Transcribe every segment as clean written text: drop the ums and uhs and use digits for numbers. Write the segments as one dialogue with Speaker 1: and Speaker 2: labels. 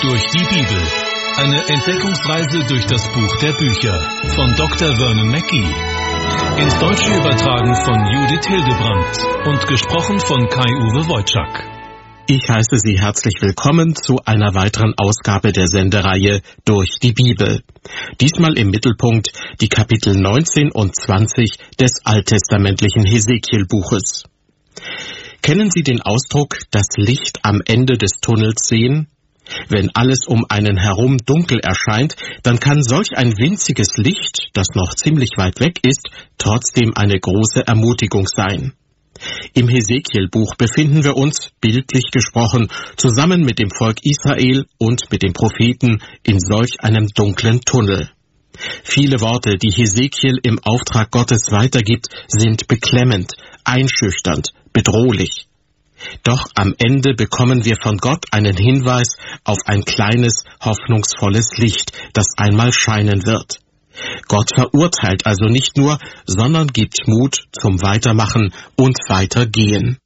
Speaker 1: durch die Bibel. Eine Entdeckungsreise durch das Buch der Bücher von Dr. Vernon Mackey. Ins Deutsche übertragen von Judith Hildebrandt und gesprochen von Kai-Uwe Wojczak.
Speaker 2: Ich heiße Sie herzlich willkommen zu einer weiteren Ausgabe der Sendereihe Durch die Bibel. Diesmal im Mittelpunkt die Kapitel 19 und 20 des alttestamentlichen Hesekiel-Buches. Kennen Sie den Ausdruck, das Licht am Ende des Tunnels sehen? Wenn alles um einen herum dunkel erscheint, dann kann solch ein winziges Licht, das noch ziemlich weit weg ist, trotzdem eine große Ermutigung sein. Im Hesekiel-Buch befinden wir uns, bildlich gesprochen, zusammen mit dem Volk Israel und mit dem Propheten in solch einem dunklen Tunnel. Viele Worte, die Hesekiel im Auftrag Gottes weitergibt, sind beklemmend, einschüchternd, bedrohlich. Doch am Ende bekommen wir von Gott einen Hinweis auf ein kleines, hoffnungsvolles Licht, das einmal scheinen wird. Gott verurteilt also nicht nur, sondern gibt Mut zum Weitermachen und Weitergehen.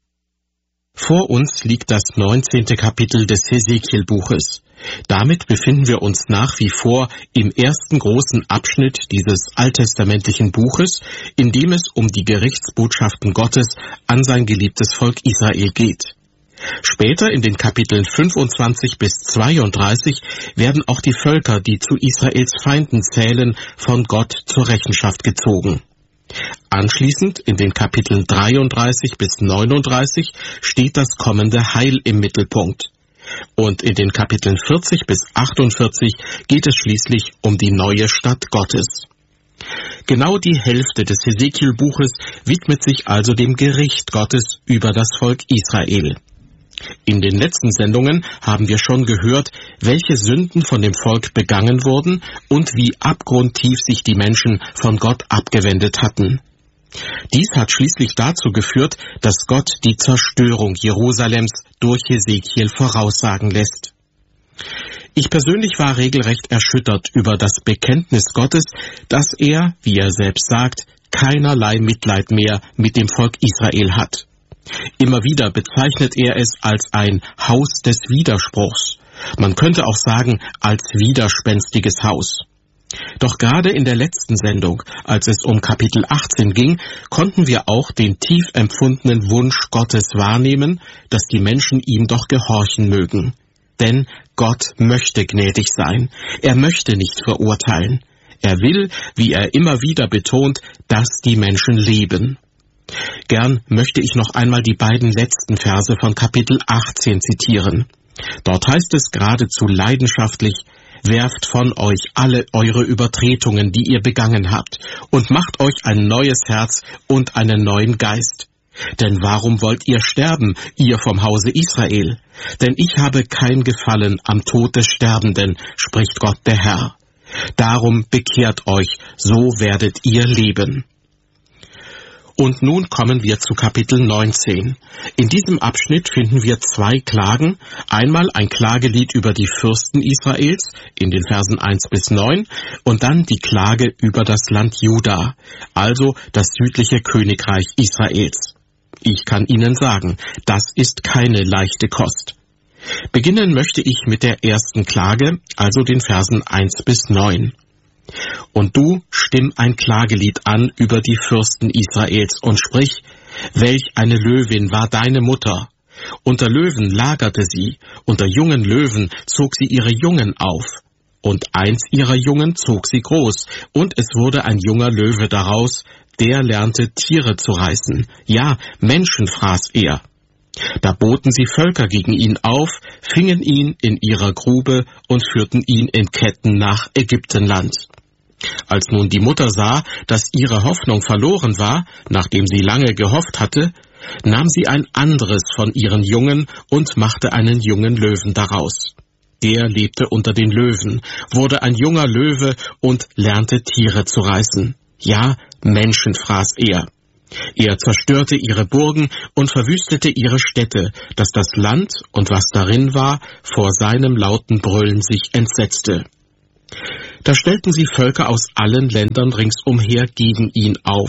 Speaker 2: Vor uns liegt das 19. Kapitel des Hesekiel-Buches. Damit befinden wir uns nach wie vor im ersten großen Abschnitt dieses alttestamentlichen Buches, in dem es um die Gerichtsbotschaften Gottes an sein geliebtes Volk Israel geht. Später in den Kapiteln 25 bis 32 werden auch die Völker, die zu Israels Feinden zählen, von Gott zur Rechenschaft gezogen. Anschließend in den Kapiteln 33 bis 39 steht das kommende Heil im Mittelpunkt. Und in den Kapiteln 40 bis 48 geht es schließlich um die neue Stadt Gottes. Genau die Hälfte des Hesekiel-Buches widmet sich also dem Gericht Gottes über das Volk Israel. In den letzten Sendungen haben wir schon gehört, welche Sünden von dem Volk begangen wurden und wie abgrundtief sich die Menschen von Gott abgewendet hatten. Dies hat schließlich dazu geführt, dass Gott die Zerstörung Jerusalems durch Hesekiel voraussagen lässt. Ich persönlich war regelrecht erschüttert über das Bekenntnis Gottes, dass er, wie er selbst sagt, keinerlei Mitleid mehr mit dem Volk Israel hat. Immer wieder bezeichnet er es als ein Haus des Widerspruchs. Man könnte auch sagen, als widerspenstiges Haus. Doch gerade in der letzten Sendung, als es um Kapitel 18 ging, konnten wir auch den tief empfundenen Wunsch Gottes wahrnehmen, dass die Menschen ihm doch gehorchen mögen. Denn Gott möchte gnädig sein. Er möchte nicht verurteilen. Er will, wie er immer wieder betont, dass die Menschen leben. Gern möchte ich noch einmal die beiden letzten Verse von Kapitel 18 zitieren. Dort heißt es geradezu leidenschaftlich: Werft von euch alle eure Übertretungen, die ihr begangen habt, und macht euch ein neues Herz und einen neuen Geist. Denn warum wollt ihr sterben, ihr vom Hause Israel? Denn ich habe kein Gefallen am Tod des Sterbenden, spricht Gott der Herr. Darum bekehrt euch, so werdet ihr leben. Und nun kommen wir zu Kapitel 19. In diesem Abschnitt finden wir zwei Klagen. Einmal ein Klagelied über die Fürsten Israels in den Versen 1 bis 9 und dann die Klage über das Land Juda, also das südliche Königreich Israels. Ich kann Ihnen sagen, das ist keine leichte Kost. Beginnen möchte ich mit der ersten Klage, also den Versen 1 bis 9. Und du stimm ein Klagelied an über die Fürsten Israels und sprich: Welch eine Löwin war deine Mutter! Unter Löwen lagerte sie, unter jungen Löwen zog sie ihre Jungen auf. Und eins ihrer Jungen zog sie groß, und es wurde ein junger Löwe daraus, der lernte Tiere zu reißen. Ja, Menschen fraß er. Da boten sie Völker gegen ihn auf, fingen ihn in ihrer Grube und führten ihn in Ketten nach Ägyptenland. Als nun die Mutter sah, dass ihre Hoffnung verloren war, nachdem sie lange gehofft hatte, nahm sie ein anderes von ihren Jungen und machte einen jungen Löwen daraus. Der lebte unter den Löwen, wurde ein junger Löwe und lernte Tiere zu reißen. Ja, Menschen fraß er. Er zerstörte ihre Burgen und verwüstete ihre Städte, dass das Land und was darin war, vor seinem lauten Brüllen sich entsetzte. Da stellten sie Völker aus allen Ländern ringsumher gegen ihn auf,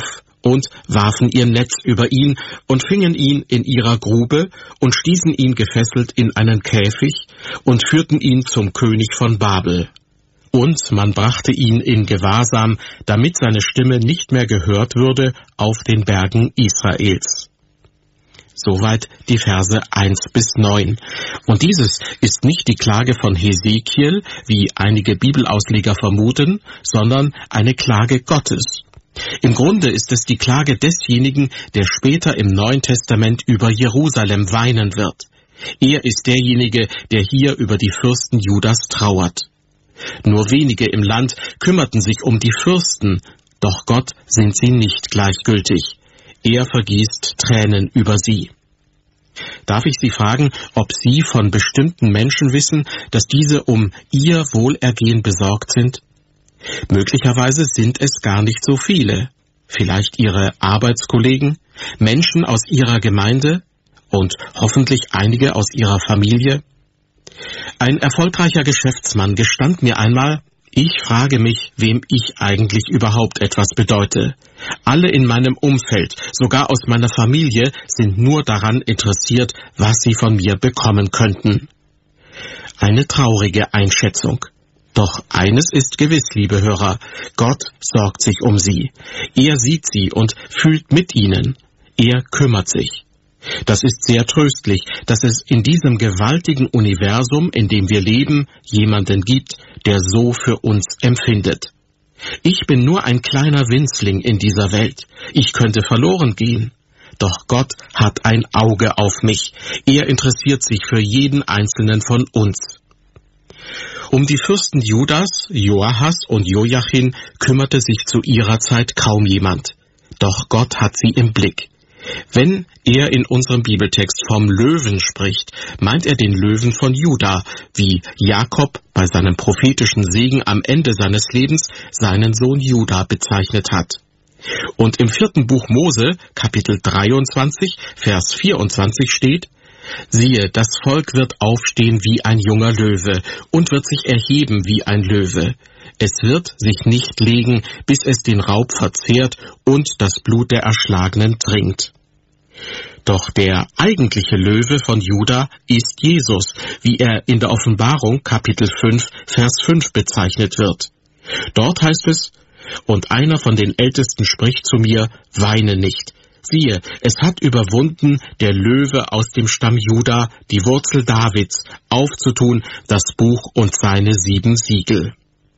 Speaker 2: und warfen ihr Netz über ihn und fingen ihn in ihrer Grube und stießen ihn gefesselt in einen Käfig und führten ihn zum König von Babel. Und man brachte ihn in Gewahrsam, damit seine Stimme nicht mehr gehört würde auf den Bergen Israels. Soweit die Verse 1-9. Und dieses ist nicht die Klage von Hesekiel, wie einige Bibelausleger vermuten, sondern eine Klage Gottes. Im Grunde ist es die Klage desjenigen, der später im Neuen Testament über Jerusalem weinen wird. Er ist derjenige, der hier über die Fürsten Judas trauert. Nur wenige im Land kümmerten sich um die Fürsten, doch Gott sind sie nicht gleichgültig. Er vergießt Tränen über sie. Darf ich Sie fragen, ob Sie von bestimmten Menschen wissen, dass diese um ihr Wohlergehen besorgt sind? Möglicherweise sind es gar nicht so viele. Vielleicht Ihre Arbeitskollegen, Menschen aus Ihrer Gemeinde und hoffentlich einige aus Ihrer Familie. Ein erfolgreicher Geschäftsmann gestand mir einmal: Ich frage mich, wem ich eigentlich überhaupt etwas bedeute. Alle in meinem Umfeld, sogar aus meiner Familie, sind nur daran interessiert, was sie von mir bekommen könnten. Eine traurige Einschätzung. Doch eines ist gewiss, liebe Hörer: Gott sorgt sich um sie. Er sieht sie und fühlt mit ihnen. Er kümmert sich. Das ist sehr tröstlich, dass es in diesem gewaltigen Universum, in dem wir leben, jemanden gibt, der so für uns empfindet. Ich bin nur ein kleiner Winzling in dieser Welt. Ich könnte verloren gehen. Doch Gott hat ein Auge auf mich. Er interessiert sich für jeden einzelnen von uns. Um die Fürsten Judas, Joachas und Joachim kümmerte sich zu ihrer Zeit kaum jemand. Doch Gott hat sie im Blick. Wenn er in unserem Bibeltext vom Löwen spricht, meint er den Löwen von Juda, wie Jakob bei seinem prophetischen Segen am Ende seines Lebens seinen Sohn Juda bezeichnet hat. Und im 4. Buch Mose, Kapitel 23, Vers 24 steht: Siehe, das Volk wird aufstehen wie ein junger Löwe und wird sich erheben wie ein Löwe. Es wird sich nicht legen, bis es den Raub verzehrt und das Blut der Erschlagenen trinkt. Doch der eigentliche Löwe von Juda ist Jesus, wie er in der Offenbarung Kapitel 5, Vers 5 bezeichnet wird. Dort heißt es: Und einer von den Ältesten spricht zu mir: Weine nicht. Siehe, es hat überwunden, der Löwe aus dem Stamm Juda, die Wurzel Davids, aufzutun das Buch und seine 7 Siegel.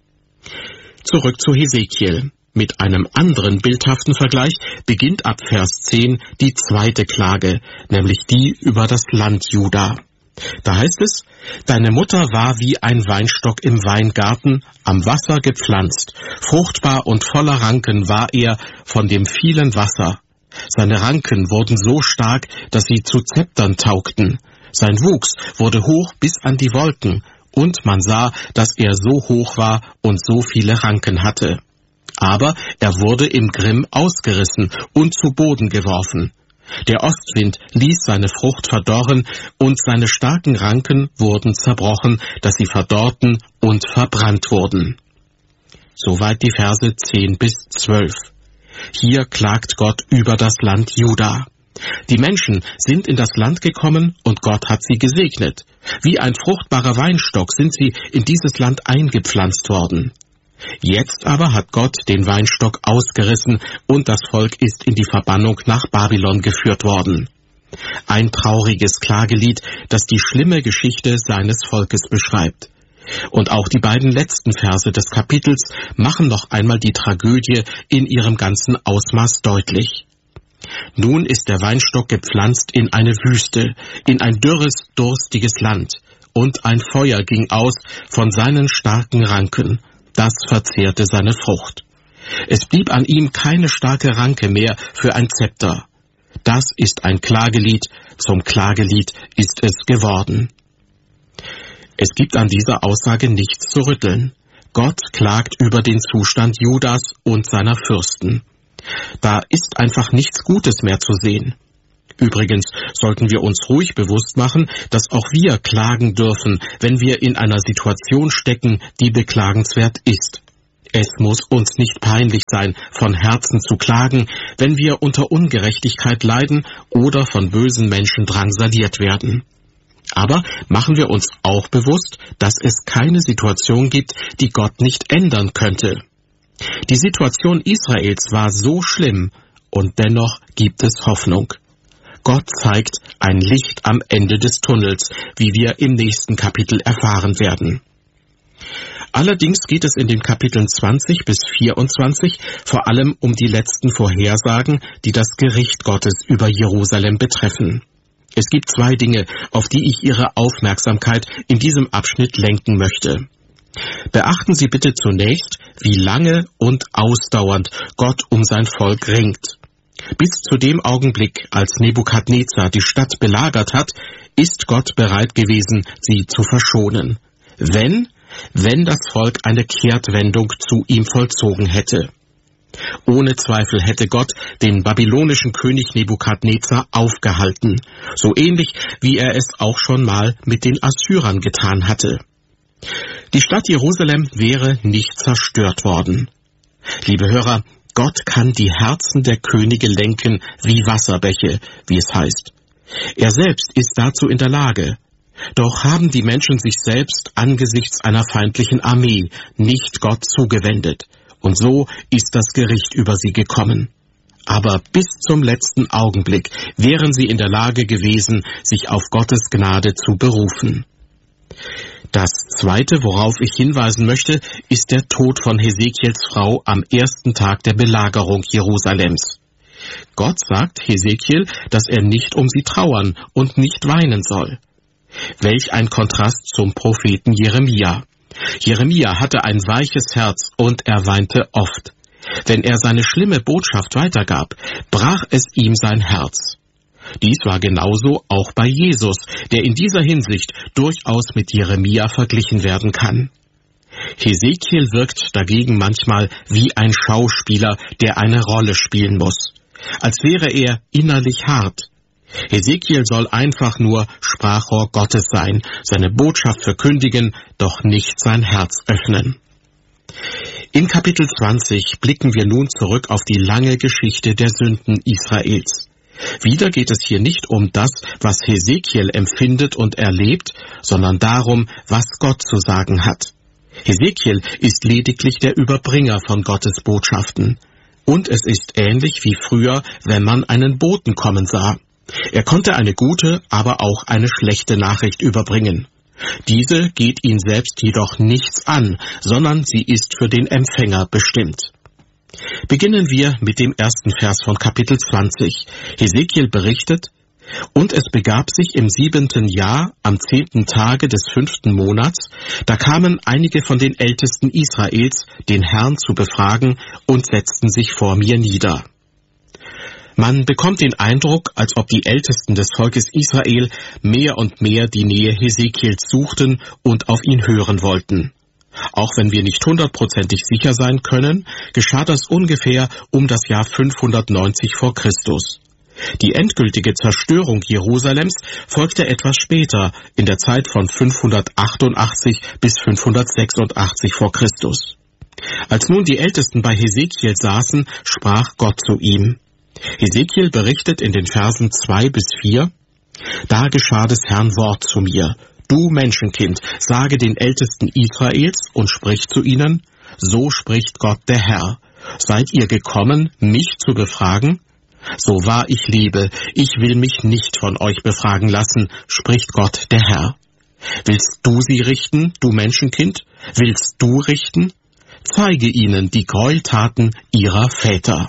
Speaker 2: Zurück zu Hesekiel. Mit einem anderen bildhaften Vergleich beginnt ab Vers 10 die zweite Klage, nämlich die über das Land Juda. Da heißt es: Deine Mutter war wie ein Weinstock im Weingarten, am Wasser gepflanzt. Fruchtbar und voller Ranken war er von dem vielen Wasser. Seine Ranken wurden so stark, dass sie zu Zeptern taugten. Sein Wuchs wurde hoch bis an die Wolken, und man sah, dass er so hoch war und so viele Ranken hatte. Aber er wurde im Grimm ausgerissen und zu Boden geworfen. Der Ostwind ließ seine Frucht verdorren, und seine starken Ranken wurden zerbrochen, dass sie verdorrten und verbrannt wurden. Soweit die Verse 10-12. Hier klagt Gott über das Land Juda. Die Menschen sind in das Land gekommen und Gott hat sie gesegnet. Wie ein fruchtbarer Weinstock sind sie in dieses Land eingepflanzt worden. Jetzt aber hat Gott den Weinstock ausgerissen und das Volk ist in die Verbannung nach Babylon geführt worden. Ein trauriges Klagelied, das die schlimme Geschichte seines Volkes beschreibt. Und auch die beiden letzten Verse des Kapitels machen noch einmal die Tragödie in ihrem ganzen Ausmaß deutlich. Nun ist der Weinstock gepflanzt in eine Wüste, in ein dürres, durstiges Land, und ein Feuer ging aus von seinen starken Ranken. Das verzehrte seine Frucht. Es blieb an ihm keine starke Ranke mehr für ein Zepter. Das ist ein Klagelied, zum Klagelied ist es geworden. Es gibt an dieser Aussage nichts zu rütteln. Gott klagt über den Zustand Judas und seiner Fürsten. Da ist einfach nichts Gutes mehr zu sehen. Übrigens sollten wir uns ruhig bewusst machen, dass auch wir klagen dürfen, wenn wir in einer Situation stecken, die beklagenswert ist. Es muss uns nicht peinlich sein, von Herzen zu klagen, wenn wir unter Ungerechtigkeit leiden oder von bösen Menschen drangsaliert werden. Aber machen wir uns auch bewusst, dass es keine Situation gibt, die Gott nicht ändern könnte. Die Situation Israels war so schlimm, und dennoch gibt es Hoffnung. Gott zeigt ein Licht am Ende des Tunnels, wie wir im nächsten Kapitel erfahren werden. Allerdings geht es in den Kapiteln 20 bis 24 vor allem um die letzten Vorhersagen, die das Gericht Gottes über Jerusalem betreffen. Es gibt zwei Dinge, auf die ich Ihre Aufmerksamkeit in diesem Abschnitt lenken möchte. Beachten Sie bitte zunächst, wie lange und ausdauernd Gott um sein Volk ringt. Bis zu dem Augenblick, als Nebukadnezar die Stadt belagert hat, ist Gott bereit gewesen, sie zu verschonen. Wenn das Volk eine Kehrtwendung zu ihm vollzogen hätte. Ohne Zweifel hätte Gott den babylonischen König Nebukadnezar aufgehalten, so ähnlich wie er es auch schon mal mit den Assyrern getan hatte. Die Stadt Jerusalem wäre nicht zerstört worden. Liebe Hörer, Gott kann die Herzen der Könige lenken wie Wasserbäche, wie es heißt. Er selbst ist dazu in der Lage. Doch haben die Menschen sich selbst angesichts einer feindlichen Armee nicht Gott zugewendet. Und so ist das Gericht über sie gekommen. Aber bis zum letzten Augenblick wären sie in der Lage gewesen, sich auf Gottes Gnade zu berufen. Das Zweite, worauf ich hinweisen möchte, ist der Tod von Hesekiels Frau am ersten Tag der Belagerung Jerusalems. Gott sagt Hesekiel, dass er nicht um sie trauern und nicht weinen soll. Welch ein Kontrast zum Propheten Jeremia. Jeremia hatte ein weiches Herz und er weinte oft. Wenn er seine schlimme Botschaft weitergab, brach es ihm sein Herz. Dies war genauso auch bei Jesus, der in dieser Hinsicht durchaus mit Jeremia verglichen werden kann. Hesekiel wirkt dagegen manchmal wie ein Schauspieler, der eine Rolle spielen muss, als wäre er innerlich hart. Hesekiel soll einfach nur Sprachrohr Gottes sein, seine Botschaft verkündigen, doch nicht sein Herz öffnen. In Kapitel 20 blicken wir nun zurück auf die lange Geschichte der Sünden Israels. Wieder geht es hier nicht um das, was Hesekiel empfindet und erlebt, sondern darum, was Gott zu sagen hat. Hesekiel ist lediglich der Überbringer von Gottes Botschaften. Und es ist ähnlich wie früher, wenn man einen Boten kommen sah. Er konnte eine gute, aber auch eine schlechte Nachricht überbringen. Diese geht ihn selbst jedoch nichts an, sondern sie ist für den Empfänger bestimmt. Beginnen wir mit dem ersten Vers von Kapitel 20. Hesekiel berichtet: Und es begab sich im 7. Jahr, am 10. Tage des 5. Monats, da kamen einige von den Ältesten Israels, den Herrn zu befragen, und setzten sich vor mir nieder. Man bekommt den Eindruck, als ob die Ältesten des Volkes Israel mehr und mehr die Nähe Hesekiels suchten und auf ihn hören wollten. Auch wenn wir nicht 100%ig sicher sein können, geschah das ungefähr um das Jahr 590 vor Christus. Die endgültige Zerstörung Jerusalems folgte etwas später, in der Zeit von 588 bis 586 vor Christus. Als nun die Ältesten bei Hesekiel saßen, sprach Gott zu ihm. Hesekiel berichtet in den Versen 2 bis 4: Da geschah des Herrn Wort zu mir. Du Menschenkind, sage den Ältesten Israels und sprich zu ihnen: So spricht Gott der Herr. Seid ihr gekommen, mich zu befragen? So wahr ich lebe, ich will mich nicht von euch befragen lassen, spricht Gott der Herr. Willst du sie richten, du Menschenkind? Willst du richten? Zeige ihnen die Gräueltaten ihrer Väter.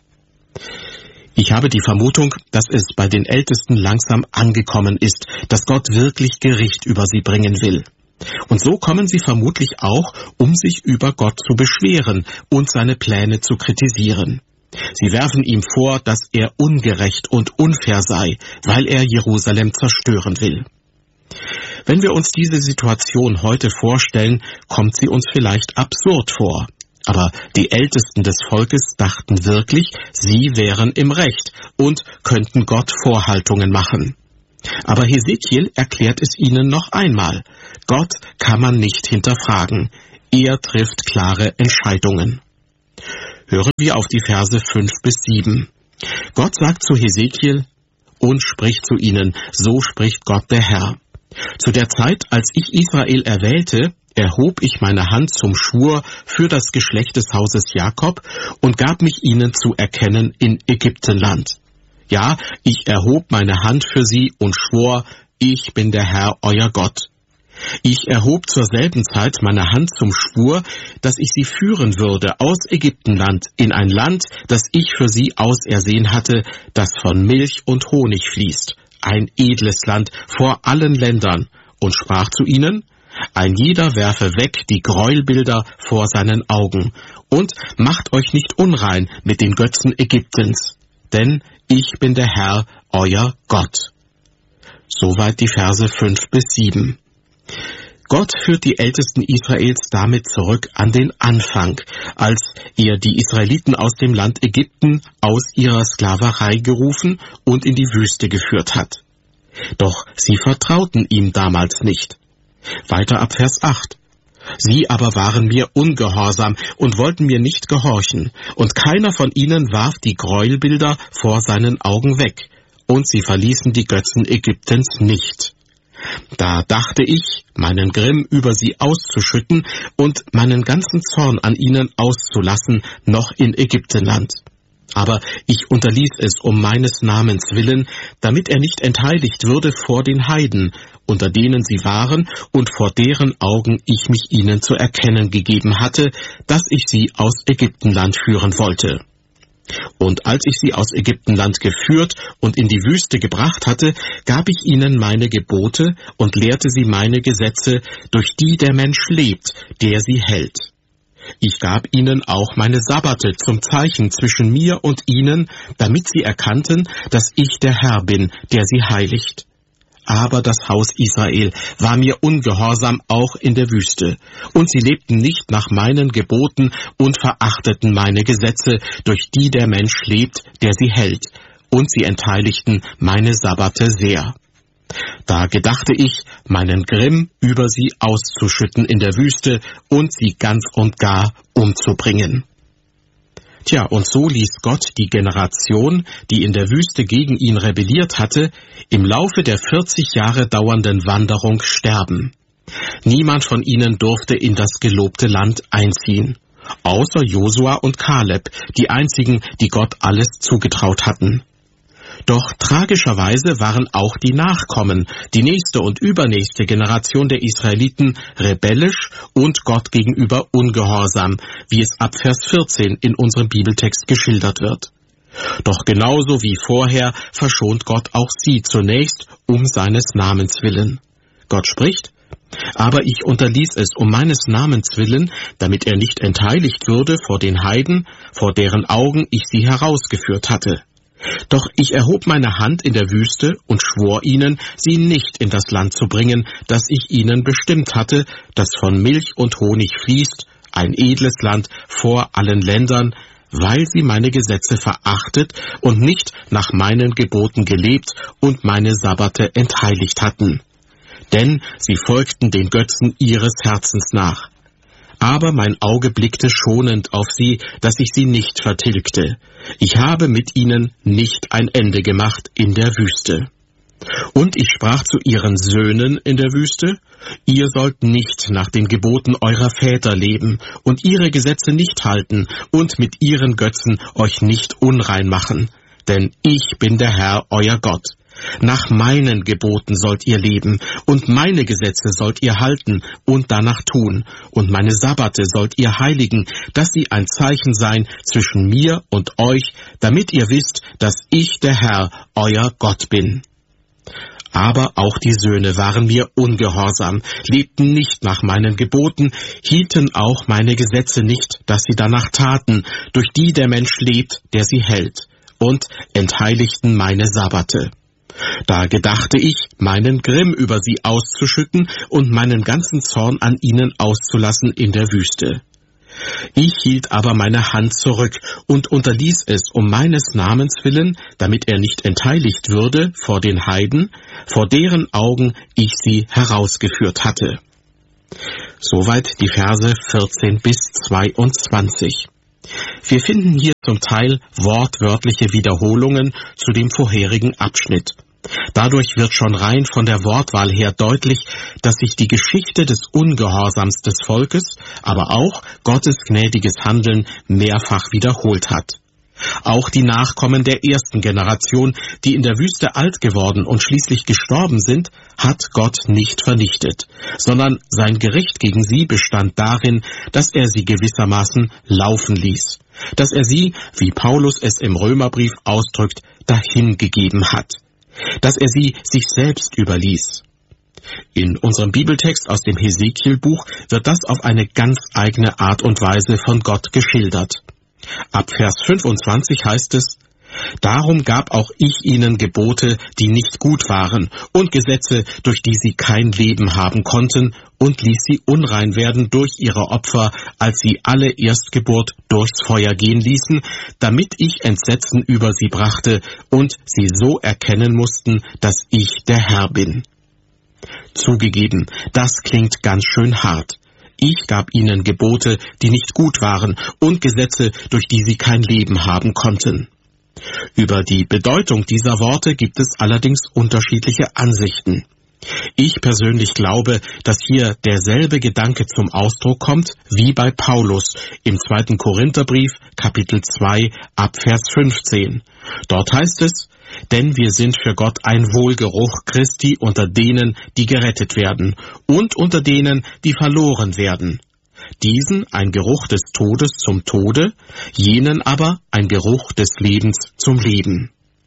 Speaker 2: Ich habe die Vermutung, dass es bei den Ältesten langsam angekommen ist, dass Gott wirklich Gericht über sie bringen will. Und so kommen sie vermutlich auch, um sich über Gott zu beschweren und seine Pläne zu kritisieren. Sie werfen ihm vor, dass er ungerecht und unfair sei, weil er Jerusalem zerstören will. Wenn wir uns diese Situation heute vorstellen, kommt sie uns vielleicht absurd vor. Aber die Ältesten des Volkes dachten wirklich, sie wären im Recht und könnten Gott Vorhaltungen machen. Aber Hesekiel erklärt es ihnen noch einmal. Gott kann man nicht hinterfragen. Er trifft klare Entscheidungen. Hören wir auf die Verse 5-7. Gott sagt zu Hesekiel und spricht zu ihnen, so spricht Gott der Herr. Zu der Zeit, als ich Israel erwählte, erhob ich meine Hand zum Schwur für das Geschlecht des Hauses Jakob und gab mich ihnen zu erkennen in Ägyptenland. Ja, ich erhob meine Hand für sie und schwor, ich bin der Herr, euer Gott. Ich erhob zur selben Zeit meine Hand zum Schwur, dass ich sie führen würde aus Ägyptenland in ein Land, das ich für sie ausersehen hatte, das von Milch und Honig fließt, ein edles Land vor allen Ländern, und sprach zu ihnen, ein jeder werfe weg die Gräuelbilder vor seinen Augen und macht euch nicht unrein mit den Götzen Ägyptens, denn ich bin der Herr, euer Gott. Soweit die Verse 5-7. Gott führt die Ältesten Israels damit zurück an den Anfang, als er die Israeliten aus dem Land Ägypten aus ihrer Sklaverei gerufen und in die Wüste geführt hat. Doch sie vertrauten ihm damals nicht. Weiter ab Vers 8. Sie aber waren mir ungehorsam und wollten mir nicht gehorchen, und keiner von ihnen warf die Gräuelbilder vor seinen Augen weg, und sie verließen die Götzen Ägyptens nicht. Da dachte ich, meinen Grimm über sie auszuschütten und meinen ganzen Zorn an ihnen auszulassen, noch in Ägyptenland. Aber ich unterließ es um meines Namens willen, damit er nicht entheiligt würde vor den Heiden, unter denen sie waren und vor deren Augen ich mich ihnen zu erkennen gegeben hatte, dass ich sie aus Ägyptenland führen wollte. Und als ich sie aus Ägyptenland geführt und in die Wüste gebracht hatte, gab ich ihnen meine Gebote und lehrte sie meine Gesetze, durch die der Mensch lebt, der sie hält. Ich gab ihnen auch meine Sabbate zum Zeichen zwischen mir und ihnen, damit sie erkannten, dass ich der Herr bin, der sie heiligt. Aber das Haus Israel war mir ungehorsam auch in der Wüste, und sie lebten nicht nach meinen Geboten und verachteten meine Gesetze, durch die der Mensch lebt, der sie hält, und sie entheiligten meine Sabbate sehr. Da gedachte ich, meinen Grimm über sie auszuschütten in der Wüste und sie ganz und gar umzubringen. Tja, und so ließ Gott die Generation, die in der Wüste gegen ihn rebelliert hatte, im Laufe der 40 Jahre dauernden Wanderung sterben. Niemand von ihnen durfte in das gelobte Land einziehen, außer Josua und Kaleb, die einzigen, die Gott alles zugetraut hatten. Doch tragischerweise waren auch die Nachkommen, die nächste und übernächste Generation der Israeliten, rebellisch und Gott gegenüber ungehorsam, wie es ab Vers 14 in unserem Bibeltext geschildert wird. Doch genauso wie vorher verschont Gott auch sie zunächst um seines Namens willen. Gott spricht, aber ich unterließ es um meines Namens willen, damit er nicht entheiligt würde vor den Heiden, vor deren Augen ich sie herausgeführt hatte. Doch ich erhob meine Hand in der Wüste und schwor ihnen, sie nicht in das Land zu bringen, das ich ihnen bestimmt hatte, das von Milch und Honig fließt, ein edles Land vor allen Ländern, weil sie meine Gesetze verachtet und nicht nach meinen Geboten gelebt und meine Sabbate entheiligt hatten. Denn sie folgten den Götzen ihres Herzens nach. Aber mein Auge blickte schonend auf sie, dass ich sie nicht vertilgte. Ich habe mit ihnen nicht ein Ende gemacht in der Wüste. Und ich sprach zu ihren Söhnen in der Wüste, ihr sollt nicht nach den Geboten eurer Väter leben und ihre Gesetze nicht halten und mit ihren Götzen euch nicht unrein machen. Denn ich bin der Herr, euer Gott. Nach meinen Geboten sollt ihr leben, und meine Gesetze sollt ihr halten und danach tun, und meine Sabbate sollt ihr heiligen, dass sie ein Zeichen seien zwischen mir und euch, damit ihr wisst, dass ich der Herr, euer Gott bin. Aber auch die Söhne waren mir ungehorsam, lebten nicht nach meinen Geboten, hielten auch meine Gesetze nicht, dass sie danach taten, durch die der Mensch lebt, der sie hält, und entheiligten meine Sabbate. Da gedachte ich, meinen Grimm über sie auszuschütten und meinen ganzen Zorn an ihnen auszulassen in der Wüste. Ich hielt aber meine Hand zurück und unterließ es um meines Namens willen, damit er nicht entheiligt würde vor den Heiden, vor deren Augen ich sie herausgeführt hatte. Soweit die Verse 14 bis 22. Wir finden hier zum Teil wortwörtliche Wiederholungen zu dem vorherigen Abschnitt. Dadurch wird schon rein von der Wortwahl her deutlich, dass sich die Geschichte des Ungehorsams des Volkes, aber auch Gottes gnädiges Handeln mehrfach wiederholt hat. Auch die Nachkommen der ersten Generation, die in der Wüste alt geworden und schließlich gestorben sind, hat Gott nicht vernichtet, sondern sein Gericht gegen sie bestand darin, dass er sie gewissermaßen laufen ließ, dass er sie, wie Paulus es im Römerbrief ausdrückt, dahingegeben hat, dass er sie sich selbst überließ. In unserem Bibeltext aus dem Hesekiel-Buch wird das auf eine ganz eigene Art und Weise von Gott geschildert. Ab Vers 25 heißt es: Darum gab auch ich ihnen Gebote, die nicht gut waren, und Gesetze, durch die sie kein Leben haben konnten, und ließ sie unrein werden durch ihre Opfer, als sie alle Erstgeburt durchs Feuer gehen ließen, damit ich Entsetzen über sie brachte und sie so erkennen mussten, dass ich der Herr bin. Zugegeben, das klingt ganz schön hart. Ich gab ihnen Gebote, die nicht gut waren, und Gesetze, durch die sie kein Leben haben konnten. Über die Bedeutung dieser Worte gibt es allerdings unterschiedliche Ansichten. Ich persönlich glaube, dass hier derselbe Gedanke zum Ausdruck kommt wie bei Paulus im 2. Korintherbrief, Kapitel 2, ab Vers 15. Dort heißt es: Denn wir sind für Gott ein Wohlgeruch Christi unter denen, die gerettet werden, und unter denen, die verloren werden. Diesen ein Geruch des Todes zum Tode, jenen aber ein Geruch des Lebens zum Leben.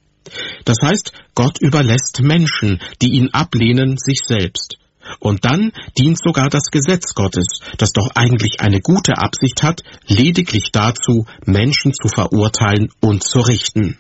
Speaker 2: Das heißt, Gott überlässt Menschen, die ihn ablehnen, sich selbst. Und dann dient sogar das Gesetz Gottes, das doch eigentlich eine gute Absicht hat, lediglich dazu, Menschen zu verurteilen und zu richten.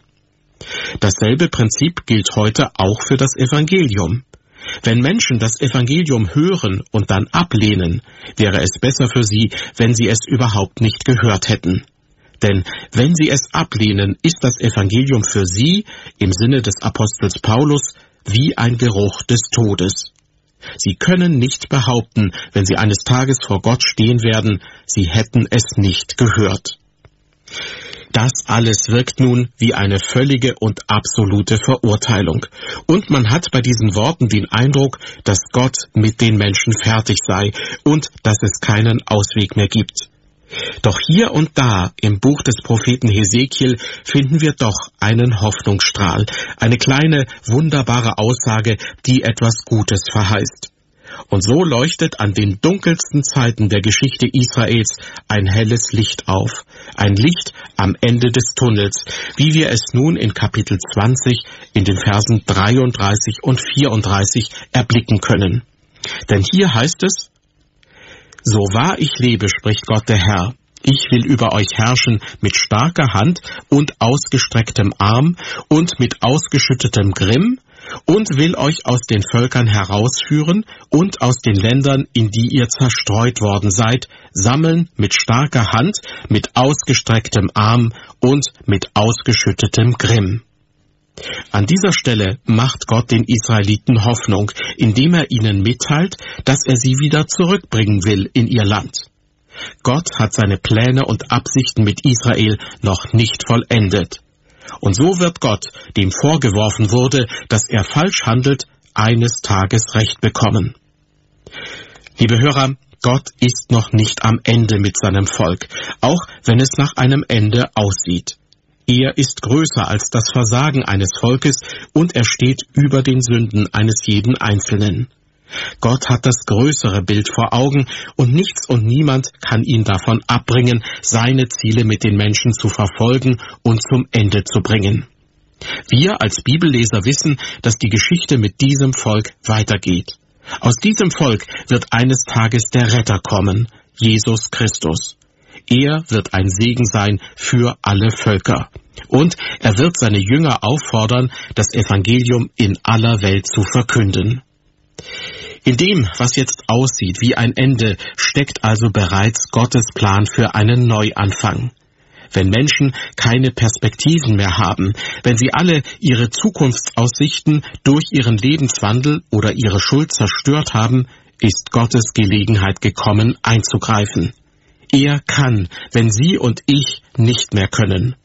Speaker 2: Dasselbe Prinzip gilt heute auch für das Evangelium. Wenn Menschen das Evangelium hören und dann ablehnen, wäre es besser für sie, wenn sie es überhaupt nicht gehört hätten. Denn wenn sie es ablehnen, ist das Evangelium für sie, im Sinne des Apostels Paulus, wie ein Geruch des Todes. Sie können nicht behaupten, wenn sie eines Tages vor Gott stehen werden, sie hätten es nicht gehört. Das alles wirkt nun wie eine völlige und absolute Verurteilung. Und man hat bei diesen Worten den Eindruck, dass Gott mit den Menschen fertig sei und dass es keinen Ausweg mehr gibt. Doch hier und da im Buch des Propheten Hesekiel finden wir doch einen Hoffnungsstrahl, eine kleine, wunderbare Aussage, die etwas Gutes verheißt. Und so leuchtet an den dunkelsten Zeiten der Geschichte Israels ein helles Licht auf, ein Licht am Ende des Tunnels, wie wir es nun in Kapitel 20 in den Versen 33 und 34 erblicken können. Denn hier heißt es: So wahr ich lebe, spricht Gott der Herr, ich will über euch herrschen mit starker Hand und ausgestrecktem Arm und mit ausgeschüttetem Grimm und will euch aus den Völkern herausführen und aus den Ländern, in die ihr zerstreut worden seid, sammeln mit starker Hand, mit ausgestrecktem Arm und mit ausgeschüttetem Grimm. An dieser Stelle macht Gott den Israeliten Hoffnung, indem er ihnen mitteilt, dass er sie wieder zurückbringen will in ihr Land. Gott hat seine Pläne und Absichten mit Israel noch nicht vollendet. Und so wird Gott, dem vorgeworfen wurde, dass er falsch handelt, eines Tages Recht bekommen. Liebe Hörer, Gott ist noch nicht am Ende mit seinem Volk, auch wenn es nach einem Ende aussieht. Er ist größer als das Versagen eines Volkes und er steht über den Sünden eines jeden Einzelnen. Gott hat das größere Bild vor Augen und nichts und niemand kann ihn davon abbringen, seine Ziele mit den Menschen zu verfolgen und zum Ende zu bringen. Wir als Bibelleser wissen, dass die Geschichte mit diesem Volk weitergeht. Aus diesem Volk wird eines Tages der Retter kommen, Jesus Christus. Er wird ein Segen sein für alle Völker. Und er wird seine Jünger auffordern, das Evangelium in aller Welt zu verkünden. In dem, was jetzt aussieht wie ein Ende, steckt also bereits Gottes Plan für einen Neuanfang. Wenn Menschen keine Perspektiven mehr haben, wenn sie alle ihre Zukunftsaussichten durch ihren Lebenswandel oder ihre Schuld zerstört haben, ist Gottes Gelegenheit gekommen, einzugreifen. Er kann, wenn Sie und ich nicht mehr können.